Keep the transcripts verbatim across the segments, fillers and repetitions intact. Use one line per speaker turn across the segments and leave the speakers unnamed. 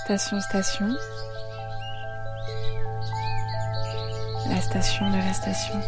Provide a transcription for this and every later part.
Station Station. La station de la station.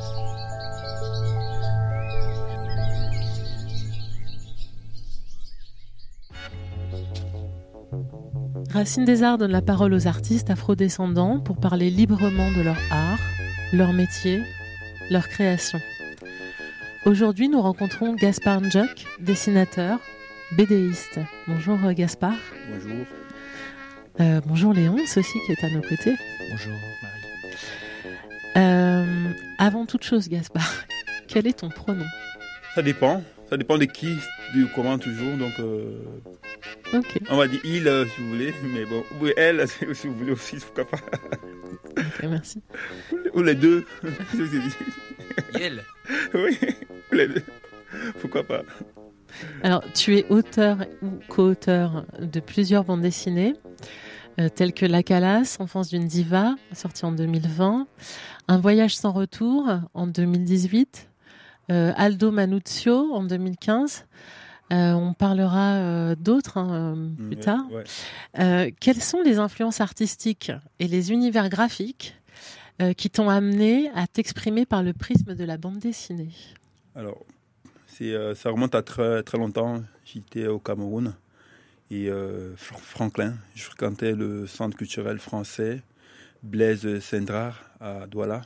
Racine des Arts donne la parole aux artistes afrodescendants pour parler librement de leur art, leur métier, leur création. Aujourd'hui, nous rencontrons Gaspard Ndjock, dessinateur, bédéiste. Bonjour Gaspard.
Bonjour.
Euh, bonjour Léonce aussi qui est à nos côtés.
Bonjour Marie.
Euh, avant toute chose Gaspard, quel est ton pronom ?
Ça dépend. Ça dépend de qui, du comment toujours. Donc, euh,
Ok.
on va dire il euh, si vous voulez, mais bon, ou elle si vous voulez aussi, pourquoi pas.
Ok, merci.
Ou les deux.
Elle.
Oui, ou les deux. Pourquoi pas.
Alors, tu es auteur ou co-auteur de plusieurs bandes dessinées, euh, telles que La Calas, Enfance d'une diva, sortie en deux mille vingt, Un voyage sans retour en deux mille dix-huit, euh, Aldo Manuzio en deux mille quinze. Euh, on parlera euh, d'autres hein, euh, plus
Ouais,
tard.
ouais.
Euh, quelles sont les influences artistiques et les univers graphiques euh, qui t'ont amené à t'exprimer par le prisme de la bande dessinée ?
Alors, c'est, euh, ça remonte à très, très longtemps. J'étais au Cameroun et euh, Fr- Franklin. Je fréquentais le centre culturel français Blaise Cendrars à Douala.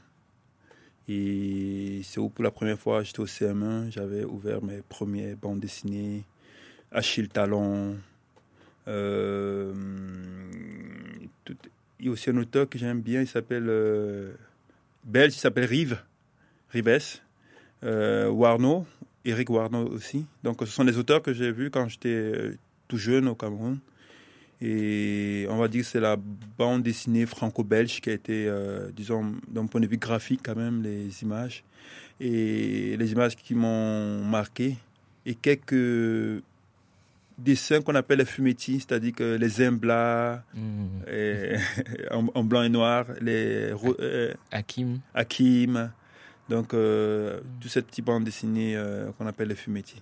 Et c'est où pour la première fois, j'étais au C M un, j'avais ouvert mes premières bandes dessinées, Achille Talon. Euh, tout- il y a aussi un auteur que j'aime bien, il s'appelle euh, belge, il s'appelle Rive, Rives, euh, Warno, Eric Warno aussi. Donc ce sont des auteurs que j'ai vus quand j'étais euh, tout jeune au Cameroun. Et on va dire que c'est la bande dessinée franco-belge qui a été, euh, disons, d'un point de vue graphique quand même, les images. Et les images qui m'ont marqué. Et quelques dessins qu'on appelle les fumetti, c'est-à-dire que les emblas
Mmh.
et, en, en blanc et noir, les ro- euh,
Hakim.
Hakim. Donc, euh, tout cette petite bande dessinée euh, qu'on appelle les fumetti.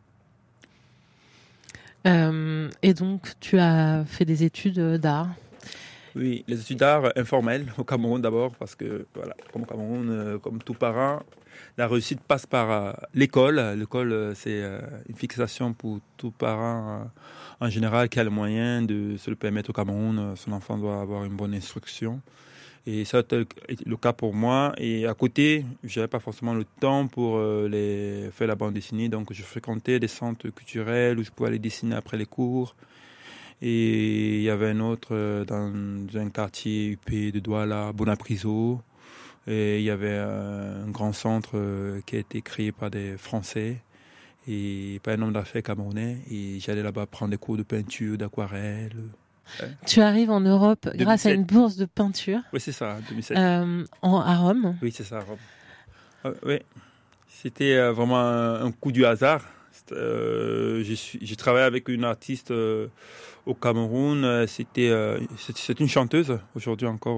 Euh, et donc, tu as fait des études d'art.
Oui, les études d'art informelles au Cameroun d'abord, parce que, voilà, comme au Cameroun, euh, comme tout parent, la réussite passe par euh, l'école. L'école, euh, c'est euh, une fixation pour tout parent euh, en général qui a le moyen de se le permettre au Cameroun. Euh, son enfant doit avoir une bonne instruction. Et ça a été le cas pour moi. Et à côté, je n'avais pas forcément le temps pour euh, les, faire la bande dessinée. Donc, je fréquentais des centres culturels où je pouvais aller dessiner après les cours. Et il y avait un autre euh, dans un quartier U P de Douala, Bonapriso. Et il y avait euh, un grand centre euh, qui a été créé par des Français et par un homme d'affaires camerounais. Et j'allais là-bas prendre des cours de peinture, d'aquarelle.
Tu arrives en Europe grâce à
deux mille sept.
une bourse de peinture
Oui, c'est ça, deux mille sept.
euh, en, à Rome.
Oui, c'est ça, Rome. Euh, oui, c'était euh, vraiment un, un coup du hasard. Euh, j'ai, su- j'ai travaillé avec une artiste euh, au Cameroun. C'était, euh, c'est, c'est une chanteuse aujourd'hui encore.